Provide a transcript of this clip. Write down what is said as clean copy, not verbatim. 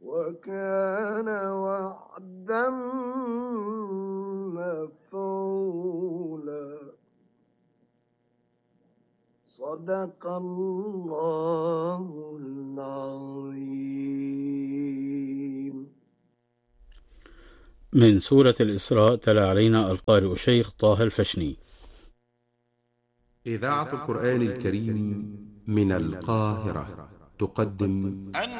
وكان وعدا مفعولا. صدق الله العظيم. من سورة الإسراء تلا علينا القارئ الشيخ طه الفشني. إذاعة القرآن الكريم من القاهرة تقدم